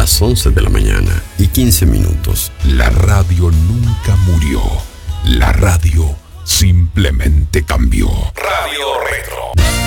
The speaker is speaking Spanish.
las 11 de la mañana y 15 minutos. La radio nunca murió. La radio simplemente cambió. Radio Retro.